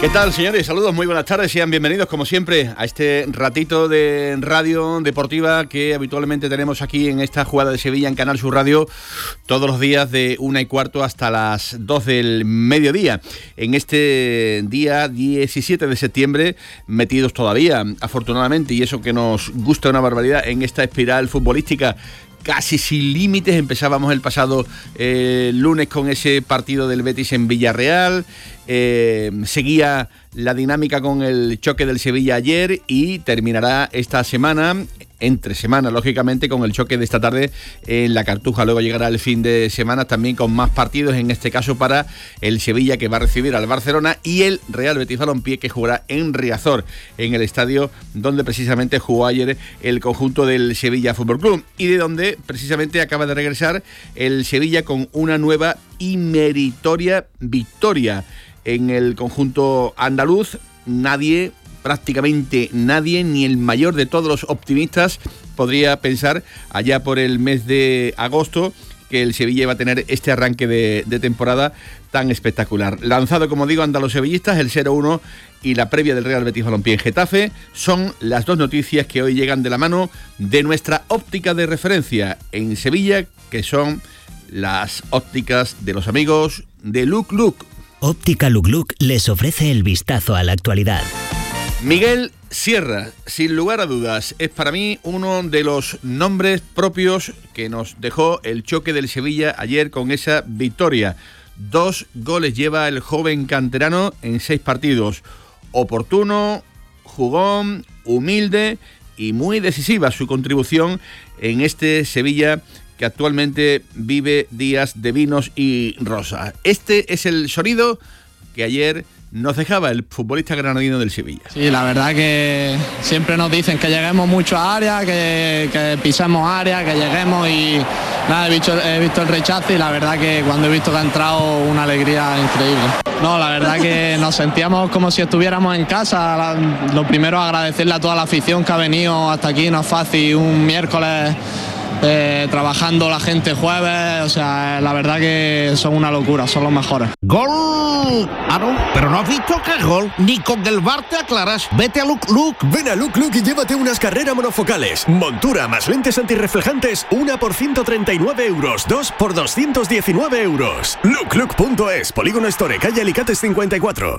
¿Qué tal, señores? Saludos, muy buenas tardes, sean bienvenidos como siempre a este ratito de radio deportiva que habitualmente tenemos aquí en esta jugada de Sevilla en Canal Sur Radio todos los días de 1:15 hasta las 2 del mediodía. En este día 17 de septiembre, metidos todavía, afortunadamente, y eso que nos gusta una barbaridad, en esta espiral futbolística casi sin límites. Empezábamos el pasado lunes con ese partido del Betis en Villarreal, seguía la dinámica con el choque del Sevilla ayer y terminará esta semana, entre semana lógicamente, con el choque de esta tarde en la Cartuja. Luego llegará el fin de semana también con más partidos, en este caso para el Sevilla, que va a recibir al Barcelona, y el Real Betis Balompié, que jugará en Riazor, en el estadio donde precisamente jugó ayer el conjunto del Sevilla Fútbol Club, y de donde precisamente acaba de regresar el Sevilla con una nueva y meritoria victoria en el conjunto andaluz. Prácticamente nadie, ni el mayor de todos los optimistas, podría pensar allá por el mes de agosto que el Sevilla iba a tener este arranque de temporada tan espectacular. Lanzado, como digo, ante los sevillistas, el 0-1 y la previa del Real Betis Balompié en Getafe son las dos noticias que hoy llegan de la mano de nuestra óptica de referencia en Sevilla, que son las ópticas de los amigos de Luc Luc. Óptica Luc Luc les ofrece el vistazo a la actualidad. Miguel Sierra, sin lugar a dudas, es para mí uno de los nombres propios que nos dejó el choque del Sevilla ayer con esa victoria. 2 goles lleva el joven canterano en 6 partidos. Oportuno, jugón, humilde y muy decisiva su contribución en este Sevilla que actualmente vive días de vinos y rosas. Este es el sonido que ayer nos dejaba el futbolista granadino del Sevilla. Sí, la verdad que siempre nos dicen que lleguemos mucho a área, que pisemos área, que lleguemos, y nada, he visto el rechazo, y la verdad que cuando he visto que ha entrado, una alegría increíble. No, la verdad que nos sentíamos como si estuviéramos en casa. Lo primero, agradecerle a toda la afición que ha venido hasta aquí. No es fácil un miércoles trabajando la gente jueves, o sea, la verdad que son una locura, son los mejores. ¡Gol! Ah, no, pero no has visto que es gol. Ni con el VAR te aclaras. Vete a Luc Luc. Ven a Luc Luc y llévate unas carreras monofocales, montura más lentes antirreflejantes, una por 139 euros, 2 por 219 euros. lucluc.es, Polígono Store, calle Alicates 54.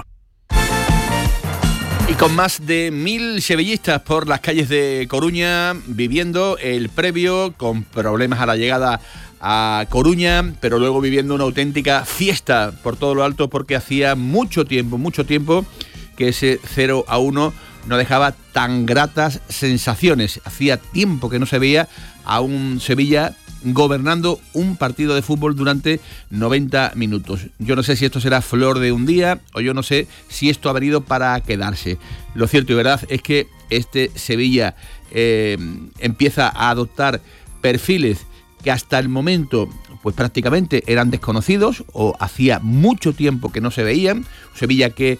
Y con más de 1000 sevillistas por las calles de Coruña, viviendo el previo, con problemas a la llegada a Coruña, pero luego viviendo una auténtica fiesta por todo lo alto, porque hacía mucho tiempo que ese 0-1 no dejaba tan gratas sensaciones. Hacía tiempo que no se veía a un Sevilla gobernando un partido de fútbol durante 90 minutos. Yo no sé si esto será flor de un día, o yo no sé si esto ha venido para quedarse. Lo cierto y verdad es que este Sevilla empieza a adoptar perfiles que hasta el momento pues prácticamente eran desconocidos, o hacía mucho tiempo que no se veían. Sevilla que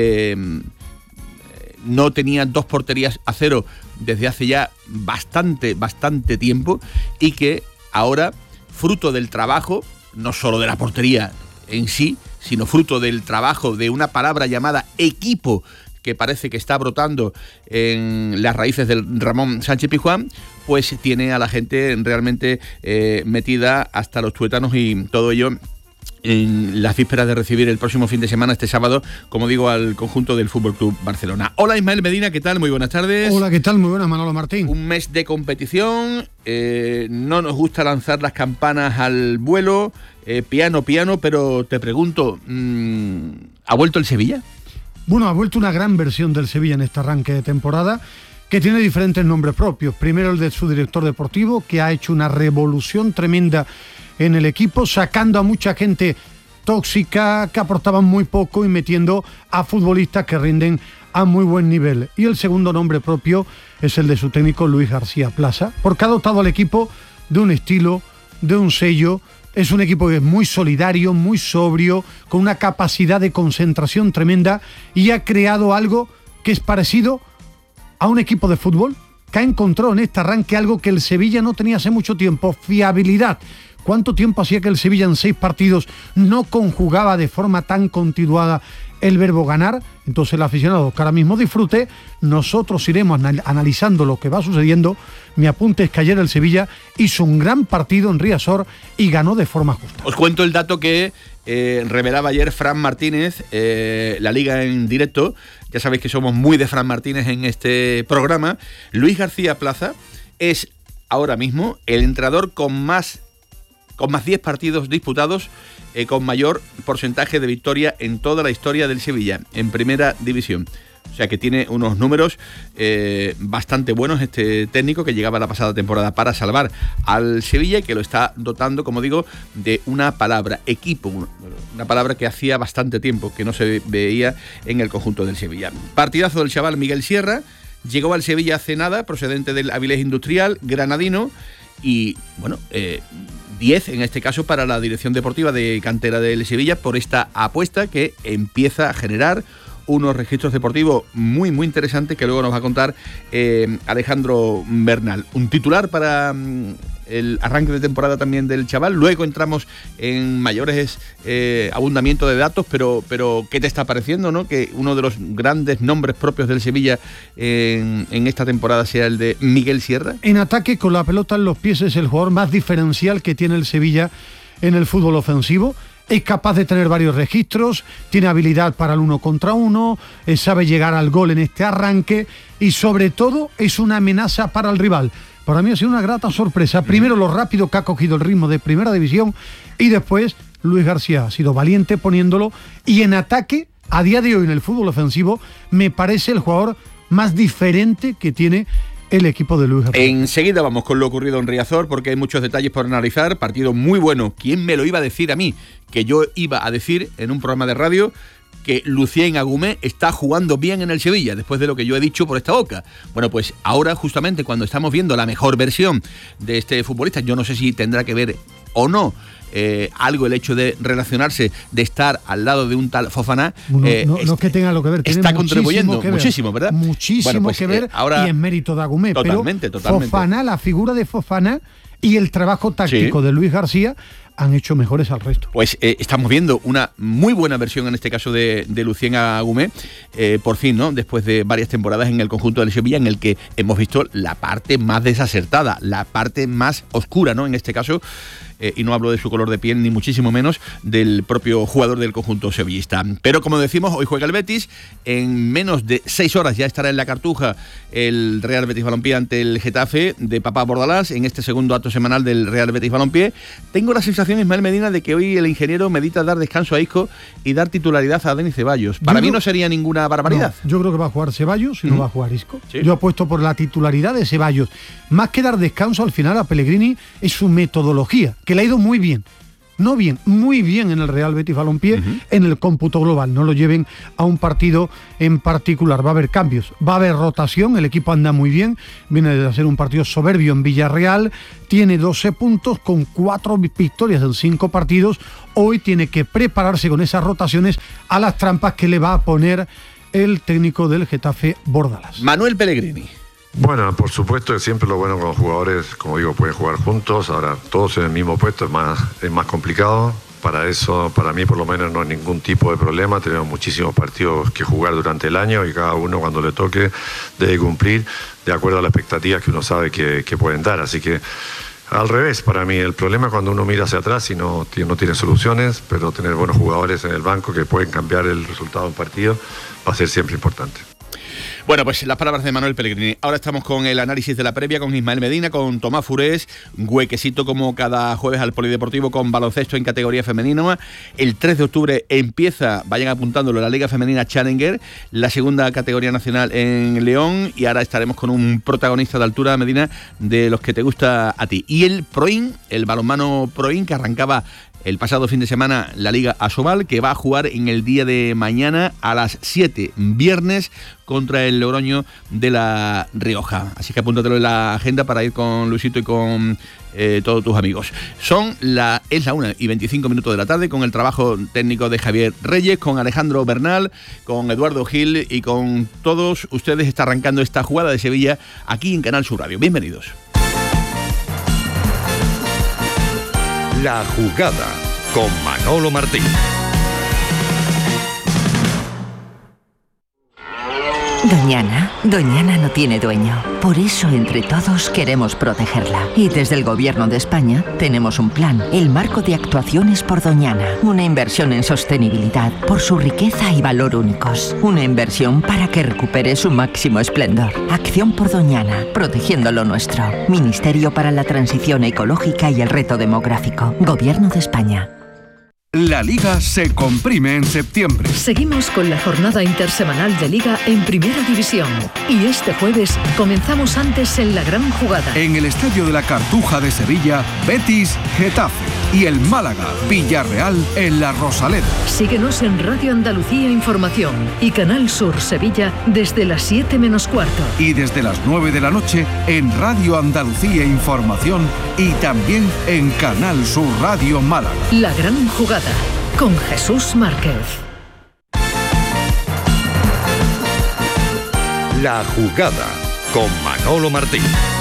no tenía 2 porterías a 0 desde hace ya bastante tiempo, y que ahora, fruto del trabajo, no solo de la portería en sí, sino fruto del trabajo de una palabra llamada equipo, que parece que está brotando en las raíces del Ramón Sánchez Pizjuán, pues tiene a la gente realmente metida hasta los tuétanos, y todo ello en las vísperas de recibir el próximo fin de semana, este sábado, como digo, al conjunto del Fútbol Club Barcelona. Hola, Ismael Medina, ¿qué tal? Muy buenas tardes. Hola, ¿qué tal? Muy buenas, Manolo Martín. Un mes de competición, no nos gusta lanzar las campanas al vuelo, piano, pero te pregunto, ¿ha vuelto el Sevilla? Bueno, ha vuelto una gran versión del Sevilla en este arranque de temporada, que tiene diferentes nombres propios. Primero el de su director deportivo, que ha hecho una revolución tremenda en el equipo, sacando a mucha gente tóxica, que aportaban muy poco, y metiendo a futbolistas que rinden a muy buen nivel. Y el segundo nombre propio es el de su técnico, Luis García Plaza, porque ha dotado al equipo de un estilo, de un sello. Es un equipo que es muy solidario, muy sobrio, con una capacidad de concentración tremenda, y ha creado algo que es parecido a un equipo de fútbol, que ha encontrado en este arranque algo que el Sevilla no tenía hace mucho tiempo: fiabilidad. ¿Cuánto tiempo hacía que el Sevilla en 6 partidos no conjugaba de forma tan continuada el verbo ganar? Entonces el aficionado que ahora mismo disfrute, nosotros iremos analizando lo que va sucediendo. Mi apunte es que ayer el Sevilla hizo un gran partido en Riazor y ganó de forma justa. Os cuento el dato que revelaba ayer Fran Martínez, la Liga en directo. Ya sabéis que somos muy de Fran Martínez en este programa. Luis García Plaza es ahora mismo el entrenador con más 10 partidos disputados, con mayor porcentaje de victoria en toda la historia del Sevilla, en primera división. O sea que tiene unos números bastante buenos este técnico, que llegaba la pasada temporada para salvar al Sevilla y que lo está dotando, como digo, de una palabra, equipo, una palabra que hacía bastante tiempo que no se veía en el conjunto del Sevilla. Partidazo del chaval Miguel Sierra, llegó al Sevilla hace nada, procedente del Avilés Industrial, granadino, y bueno, 10 en este caso para la dirección deportiva de cantera del Sevilla por esta apuesta que empieza a generar unos registros deportivos muy muy interesantes que luego nos va a contar Alejandro Bernal. Un titular para el arranque de temporada también del chaval. Luego entramos en mayores abundamiento de datos, pero ¿qué te está pareciendo, no? Que uno de los grandes nombres propios del Sevilla en esta temporada sea el de Miguel Sierra. En ataque, con la pelota en los pies, es el jugador más diferencial que tiene el Sevilla en el fútbol ofensivo. Es capaz de tener varios registros, tiene habilidad para el 1 contra 1, sabe llegar al gol en este arranque y sobre todo es una amenaza para el rival. Para mí ha sido una grata sorpresa. Primero lo rápido que ha cogido el ritmo de primera división y después Luis García ha sido valiente poniéndolo, y en ataque, a día de hoy en el fútbol ofensivo, me parece el jugador más diferente que tiene el equipo de Luis García. Enseguida vamos con lo ocurrido en Riazor, porque hay muchos detalles por analizar. Partido muy bueno. ¿Quién me lo iba a decir a mí? Que yo iba a decir en un programa de radio que Lucien Agumé está jugando bien en el Sevilla, después de lo que yo he dicho por esta boca. Bueno, pues ahora justamente cuando estamos viendo la mejor versión de este futbolista, yo no sé si tendrá que ver o no algo el hecho de relacionarse, de estar al lado de un tal Fofana. No es que tenga lo que ver, está contribuyendo muchísimo, ¿verdad? Muchísimo, bueno, pues, que ver, ahora, y en mérito de Agumé. Totalmente. Fofana, la figura de Fofana y el trabajo táctico de Luis García han hecho mejores al resto. Pues estamos viendo una muy buena versión en este caso de Lucien Agumé, por fin, ¿no? Después de varias temporadas en el conjunto del Sevilla, en el que hemos visto la parte más desacertada, la parte más oscura, ¿no? En este caso, y no hablo de su color de piel, ni muchísimo menos del propio jugador del conjunto sevillista. Pero como decimos, hoy juega el Betis, en menos de 6 horas ya estará en la Cartuja el Real Betis Balompié ante el Getafe de Papá Bordalás, en este segundo acto semanal del Real Betis Balompié. Tengo la sensación, Ismael Medina, de que hoy el ingeniero medita dar descanso a Isco y dar titularidad a Denis Ceballos. Para mí no sería ninguna barbaridad. No, yo creo que va a jugar Ceballos y no va a jugar Isco. ¿Sí? Yo apuesto por la titularidad de Ceballos. Más que dar descanso, al final a Pellegrini es su metodología, que le ha ido muy bien. No bien, muy bien en el Real Betis Balompié, en el cómputo global. No lo lleven a un partido en particular. Va a haber cambios, va a haber rotación. El equipo anda muy bien. Viene de hacer un partido soberbio en Villarreal. Tiene 12 puntos con 4 victorias en 5 partidos. Hoy tiene que prepararse con esas rotaciones a las trampas que le va a poner el técnico del Getafe, Bordalás. Manuel Pellegrini. Bueno, por supuesto que siempre lo bueno con los jugadores, como digo, pueden jugar juntos. Ahora, todos en el mismo puesto es más complicado. Para eso, para mí por lo menos no hay ningún tipo de problema. Tenemos muchísimos partidos que jugar durante el año y cada uno cuando le toque debe cumplir de acuerdo a las expectativas que uno sabe que pueden dar. Así que al revés, para mí el problema es cuando uno mira hacia atrás y no tiene soluciones, pero tener buenos jugadores en el banco que pueden cambiar el resultado de un partido va a ser siempre importante. Bueno, pues las palabras de Manuel Pellegrini. Ahora estamos con el análisis de la previa con Ismael Medina, con Tomás Furés, huequecito como cada jueves al Polideportivo con baloncesto en categoría femenina. El 3 de octubre empieza, vayan apuntándolo, la Liga Femenina Challenger, la segunda categoría nacional en León, y ahora estaremos con un protagonista de altura, Medina, de los que te gusta a ti. Y el Proin, el balonmano Proin, que arrancaba el pasado fin de semana la Liga Asobal, que va a jugar en el día de mañana a las 7, viernes, contra el Logroño de La Rioja. Así que apúntatelo en la agenda para ir con Luisito y con todos tus amigos. Es la 1:25 de la tarde, con el trabajo técnico de Javier Reyes, con Alejandro Bernal, con Eduardo Gil y con todos ustedes. Está arrancando esta jugada de Sevilla aquí en Canal Sur Radio. Bienvenidos. La Jugada con Manolo Martín. Doñana no tiene dueño. Por eso entre todos queremos protegerla. Y desde el Gobierno de España tenemos un plan, el Marco de Actuaciones por Doñana. Una inversión en sostenibilidad por su riqueza y valor únicos. Una inversión para que recupere su máximo esplendor. Acción por Doñana, protegiendo lo nuestro. Ministerio para la Transición Ecológica y el Reto Demográfico. Gobierno de España. La Liga se comprime en septiembre. Seguimos con la jornada intersemanal de Liga en Primera División. Y este jueves comenzamos antes en la gran jugada. En el Estadio de la Cartuja de Sevilla, Betis, Getafe. Y el Málaga, Villarreal en la Rosaleda. Síguenos en Radio Andalucía Información y Canal Sur Sevilla desde las 7 menos cuarto. Y desde las 9 de la noche en Radio Andalucía Información y también en Canal Sur Radio Málaga. La gran jugada con Jesús Márquez. La Jugada con Manolo Martín.